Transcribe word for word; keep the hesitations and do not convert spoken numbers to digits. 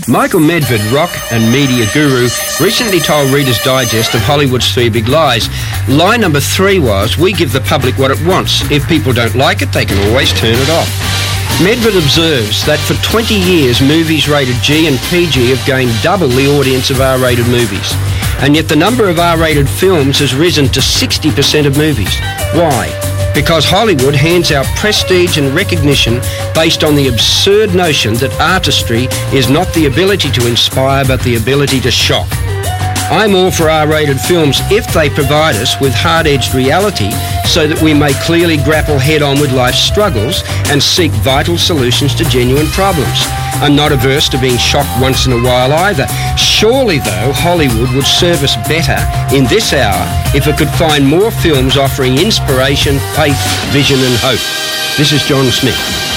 Michael Medved, rock and media guru, recently told Reader's Digest of Hollywood's Three Big Lies. Line number three was, we give the public what it wants. If people don't like it, they can always turn it off. Medved observes that for twenty years, movies rated G and P G have gained double the audience of R-rated movies. And yet the number of R-rated films has risen to sixty percent of movies. Why? Because Hollywood hands out prestige and recognition based on the absurd notion that artistry is not the ability to inspire but the ability to shock. I'm all for R-rated films if they provide us with hard-edged reality so that we may clearly grapple head-on with life's struggles and seek vital solutions to genuine problems. I'm not averse to being shocked once in a while either. Surely, though, Hollywood would serve us better in this hour if it could find more films offering inspiration, faith, vision and hope. This is John Smith.